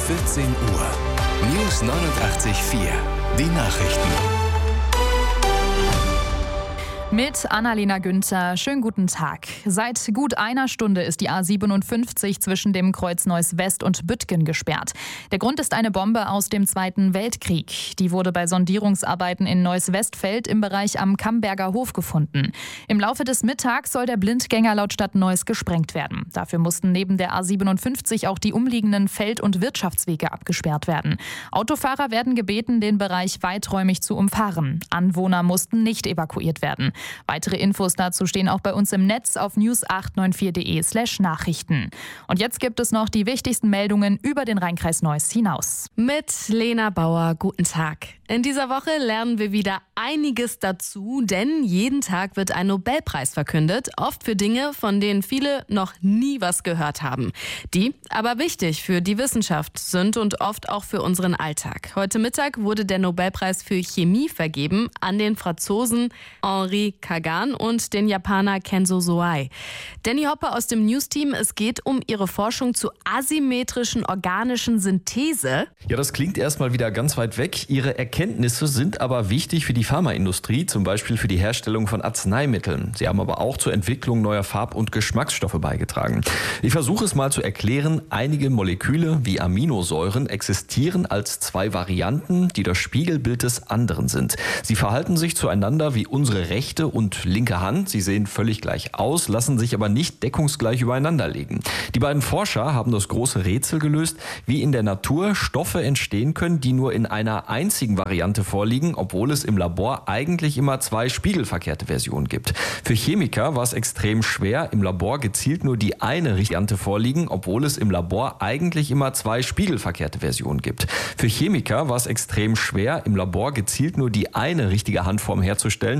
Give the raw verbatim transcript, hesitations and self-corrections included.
vierzehn Uhr. News neunundachtzig Komma vier. Die Nachrichten. Mit Annalena Günther. Schönen guten Tag. Seit gut einer Stunde ist die A siebenundfünfzig zwischen dem Kreuz Neuss West und Büttgen gesperrt. Der Grund ist eine Bombe aus dem Zweiten Weltkrieg. Die wurde bei Sondierungsarbeiten in Neuss-Westfeld im Bereich am Kamberger Hof gefunden. Im Laufe des Mittags soll der Blindgänger laut Stadt Neuss gesprengt werden. Dafür mussten neben der A siebenundfünfzig auch die umliegenden Feld- und Wirtschaftswege abgesperrt werden. Autofahrer werden gebeten, den Bereich weiträumig zu umfahren. Anwohner mussten nicht evakuiert werden. Weitere Infos dazu stehen auch bei uns im Netz auf news acht neun vier punkt de slash Nachrichten. Und jetzt gibt es noch die wichtigsten Meldungen über den Rheinkreis Neuss hinaus. Mit Lena Bauer, guten Tag. In dieser Woche lernen wir wieder einiges dazu, denn jeden Tag wird ein Nobelpreis verkündet, oft für Dinge, von denen viele noch nie was gehört haben. Die aber wichtig für die Wissenschaft sind und oft auch für unseren Alltag. Heute Mittag wurde der Nobelpreis für Chemie vergeben an den Franzosen Henri Kagan und den Japaner Kenzo Soai. Danny Hopper aus dem News-Team, es geht um ihre Forschung zur asymmetrischen organischen Synthese. Ja, das klingt erstmal wieder ganz weit weg. Ihre Erkenntnisse sind aber wichtig für die Pharmaindustrie, zum Beispiel für die Herstellung von Arzneimitteln. Sie haben aber auch zur Entwicklung neuer Farb- und Geschmacksstoffe beigetragen. Ich versuche es mal zu erklären. Einige Moleküle wie Aminosäuren existieren als zwei Varianten, die das Spiegelbild des anderen sind. Sie verhalten sich zueinander wie unsere rechte und linke Hand. Sie sehen völlig gleich aus, lassen sich aber nicht deckungsgleich übereinander legen. Die beiden Forscher haben das große Rätsel gelöst, wie in der Natur Stoffe entstehen können, die nur in einer einzigen Variante vorliegen, obwohl es im Labor eigentlich immer zwei spiegelverkehrte Versionen gibt. Für Chemiker war es extrem schwer, im Labor gezielt nur die eine Variante vorliegen, obwohl es im Labor eigentlich immer zwei spiegelverkehrte Versionen gibt. Für Chemiker war es extrem schwer, im Labor gezielt nur die eine richtige Handform herzustellen,